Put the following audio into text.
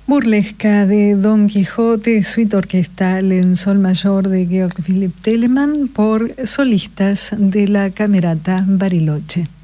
Burlesca de Don Quijote, suite orquestal en sol mayor de Georg Philipp Telemann por solistas de la Camerata Bariloche.